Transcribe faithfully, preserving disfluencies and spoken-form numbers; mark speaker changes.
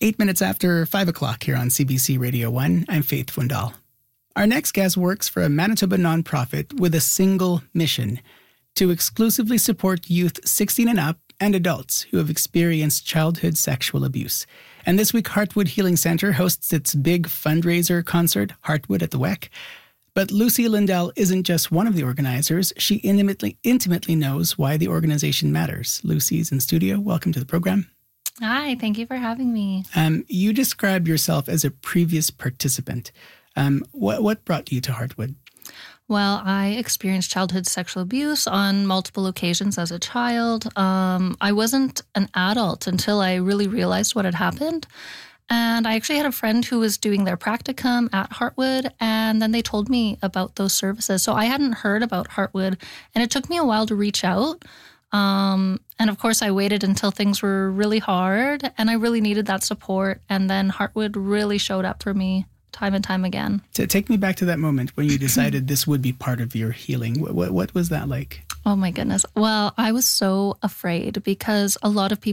Speaker 1: Eight minutes after five o'clock here on C B C Radio one, I'm Faith Fundal. Our next guest works for a Manitoba nonprofit with a single mission: to exclusively support youth sixteen and up and adults who have experienced childhood sexual abuse. And this week, Heartwood Healing Centre hosts its big fundraiser concert, Heartwood at the W E C. But Lucy Lindell isn't just one of the organizers. She intimately, intimately knows why the organization matters. Lucy's in studio. Welcome to the program.
Speaker 2: Hi, thank you for having me.
Speaker 1: Um, you describe yourself as a previous participant. Um, what, what brought you to Heartwood?
Speaker 2: Well, I experienced childhood sexual abuse on multiple occasions as a child. Um, I wasn't an adult until I really realized what had happened. And I actually had a friend who was doing their practicum at Heartwood, and then they told me about those services. So I hadn't heard about Heartwood, and it took me a while to reach out. Um, and of course, I waited until things were really hard, and I really needed that support. And then Heartwood really showed up for me time and time again.
Speaker 1: So take me back to that moment when you decided this would be part of your healing. What, what, what was that like?
Speaker 2: Oh my goodness. Well, I was so afraid because a lot of people